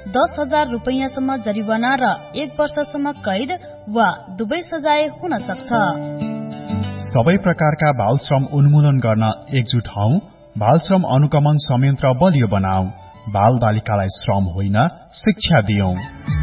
10,000 रुपैयाँसम्म जरिवाना र 1 वर्षसम्म कैद वा दुवै सजाय हुन सक्छ। सबै प्रकारका बाल श्रम उन्मूलन गर्न एकजुट हौं। बाल श्रम अनुगमन संयन्त्र बलियो बनाऊ। बाल बालिकालाई श्रम होइन शिक्षा दियौं।